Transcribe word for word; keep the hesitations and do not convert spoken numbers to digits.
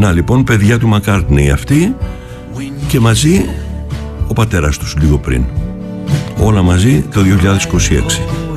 Να λοιπόν, παιδιά του Μακκάρτνεϊ αυτοί, και μαζί ο πατέρας τους λίγο πριν. Όλα μαζί το δύο χιλιάδες είκοσι έξι.